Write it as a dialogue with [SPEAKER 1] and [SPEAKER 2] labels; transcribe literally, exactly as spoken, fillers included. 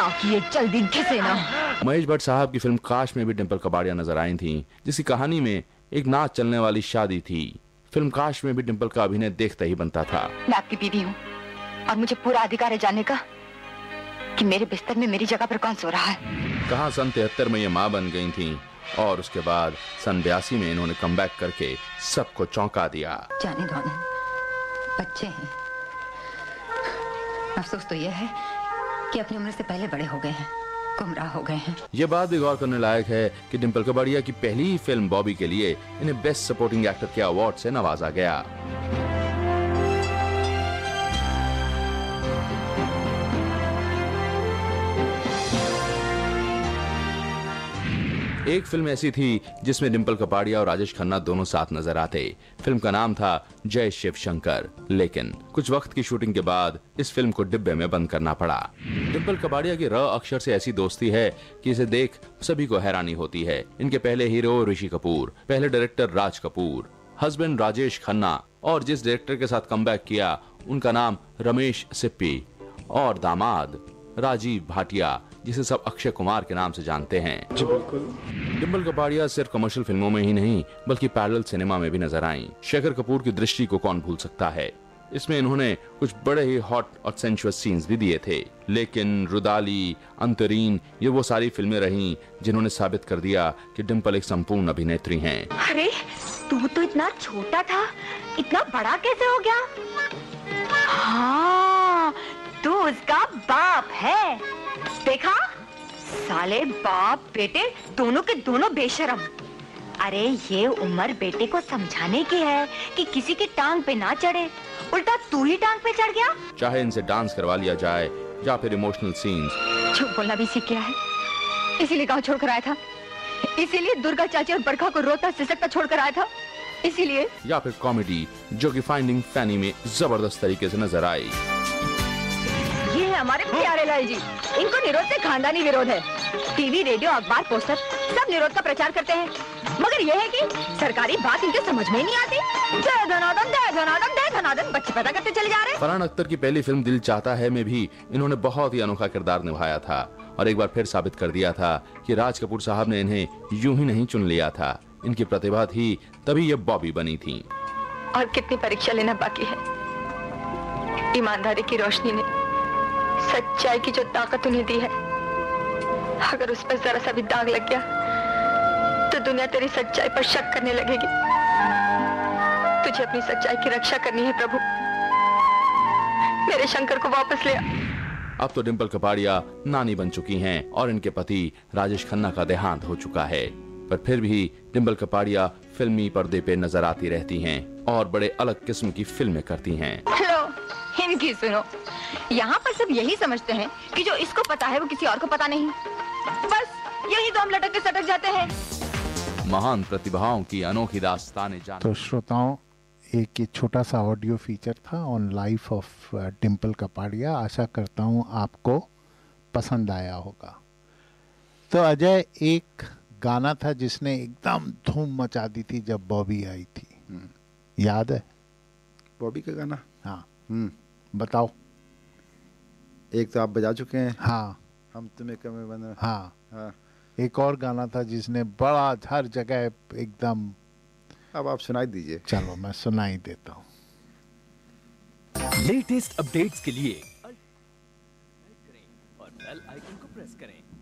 [SPEAKER 1] ताकि ये जल्दी घिसे ना।
[SPEAKER 2] महेश भट्ट साहब की फिल्म काश में भी डिंपल कपाड़िया नजर आई थी, जिसकी कहानी में एक नाच चलने वाली शादी थी। फिल्म काश में भी डिंपल का अभिनय देखते ही बनता था।
[SPEAKER 1] मैं आपकी बीवी हूँ और मुझे पूरा अधिकार है जानने का कि मेरे बिस्तर में मेरी जगह पर कौन सो रहा है।
[SPEAKER 2] कहाँ सन तिहत्तर में ये माँ बन गई थी और उसके बाद सन बयासी में इन्होंने कमबैक करके सबको चौंका दिया।
[SPEAKER 1] जाने दो आनंद, बच्चे हैं। अफसोस तो यह है कि अपनी उम्र से पहले बड़े हो गए हैं, गुमराह हो गए हैं।
[SPEAKER 2] ये बात भी गौर करने लायक है कि डिंपल कपाड़िया की पहली ही फिल्म बॉबी के लिए इन्हें बेस्ट सपोर्टिंग एक्टर के अवार्ड से नवाजा गया। एक फिल्म ऐसी थी जिसमें डिंपल कपाड़िया और राजेश खन्ना दोनों साथ नजर आते। फिल्म का नाम था जय शिव शंकर, लेकिन कुछ वक्त की शूटिंग के बाद इस फिल्म को डिब्बे में बंद करना पड़ा। डिंपल कपाड़िया की र अक्षर से ऐसी दोस्ती है कि इसे देख सभी को हैरानी होती है। इनके पहले हीरो ऋषि कपूर, पहले डायरेक्टर राज कपूर, हस्बैंड राजेश खन्ना और जिस डायरेक्टर के साथ कमबैक किया उनका नाम रमेश सिप्पी, और दामाद राजीव भाटिया जिसे सब अक्षय कुमार के नाम से जानते हैं।
[SPEAKER 3] जी बिल्कुल।
[SPEAKER 2] डिंपल कपाड़िया सिर्फ कमर्शियल फिल्मों में ही नहीं बल्कि पैरेलल सिनेमा में भी नजर आईं। शेखर कपूर की दृष्टि को कौन भूल सकता है। इसमें इन्होंने कुछ बड़े ही हॉट और सेंशुअस सीन्स भी दिए थे। लेकिन रुदाली, अंतरीन ये वो सारी फिल्में रहीं जिन्होंने साबित कर दिया कि डिंपल एक संपूर्ण अभिनेत्री हैं।
[SPEAKER 1] अरे तू तो इतना छोटा था, इतना बड़ा कैसे हो गया? हाँ, तू उसका बाप है। देखा, साले बाप बेटे दोनों के दोनों बेशरम। अरे ये उम्र बेटे को समझाने की है कि किसी की टांग पे ना चढ़े, उल्टा तू ही टांग पे चढ़ गया।
[SPEAKER 2] चाहे इनसे डांस करवा लिया जाए या फिर इमोशनल सीन्स।
[SPEAKER 1] झूठ बोलना भी सीख गया है, इसीलिए गाँव छोड़कर आया था, इसीलिए दुर्गा चाची और बरखा को रोता सिसकता छोड़कर आया था, इसीलिए। या
[SPEAKER 2] फिर कॉमेडी जो कि फाइंडिंग फैनी में जबरदस्त तरीके से नजर आई।
[SPEAKER 1] ये है हमारे प्यारे लाल जी, इनको निरोध से खानदानी विरोध है। टीवी, रेडियो, अखबार, पोस्टर सब निरोध का प्रचार करते हैं, मगर यह है कि सरकारी बात इनके समझ में नहीं आती। जय धनादन, जय धनादन, जय धनादन बच्चे पैदा करते चले जा रहे हैं।
[SPEAKER 2] फरहान अख्तर की पहली फिल्म दिल चाहता है में भी इन्होंने बहुत ही अनोखा किरदार निभाया था और एक बार फिर साबित कर दिया था कि राज कपूर साहब ने इन्हें यूं ही नहीं चुन लिया था। इनकी प्रतिभा थी तभी ये बॉबी बनी थी।
[SPEAKER 1] और कितनी परीक्षा लेना बाकी है। ईमानदारी की रोशनी ने सच्चाई की जो ताकत उन्हें दी है, अगर उस पर जरा सा भी दाग लग गया तो दुनिया तेरी सच्चाई पर शक करने लगेगी। तुझे अपनी सच्चाई की रक्षा करनी है प्रभु, मेरे शंकर को वापस ले आ।
[SPEAKER 2] अब तो डिंपल कपाड़िया नानी बन चुकी हैं और इनके पति राजेश खन्ना का देहांत हो चुका है, पर फिर भी डिंपल कपाड़िया फिल्मी पर्दे पे नजर आती रहती हैं और बड़े अलग किस्म की फिल्में करती हैं।
[SPEAKER 1] हेलो, इनकी सुनो, यहाँ पर सब यही समझते हैं कि जो इसको पता है वो किसी और को पता नहीं, बस यही तो हम लटक के सटक जाते हैं।
[SPEAKER 2] महान प्रतिभाओं की अनोखी दास्तानें जान।
[SPEAKER 3] तो श्रोताओं, एक ये छोटा सा ऑडियो फीचर था on life of Dimple Kapadia. आशा करता हूँ आपको पसंद आया होगा। तो अजय, एक गाना था जिसने एकदम धूम मचा दी थी जब बॉबी आई थी, याद है?
[SPEAKER 4] बॉबी का गाना?
[SPEAKER 3] हाँ।
[SPEAKER 4] हम्म
[SPEAKER 3] बताओ।
[SPEAKER 4] एक तो आप बजा चुके हैं।
[SPEAKER 3] हाँ।
[SPEAKER 4] हम तुम्हें कमे बना।
[SPEAKER 3] हाँ।
[SPEAKER 4] हाँ।
[SPEAKER 3] एक और गाना था जिसने बड़ा हर जगह एकदम।
[SPEAKER 4] अब आप सुनाई दीजिए।
[SPEAKER 3] चलो मैं सुनाई देता हूँ।
[SPEAKER 5] लेटेस्ट अपडेट्स के लिए और बेल आइकन को प्रेस करें।